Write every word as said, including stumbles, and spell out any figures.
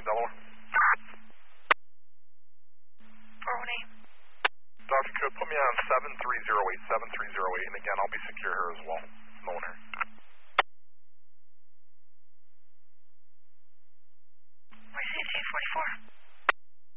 Delaware. four one eight. Doctor Could, put me on seven three zero eight, seven three zero eight, and again, I'll be secure here as well. No one here. Where's C T forty-four?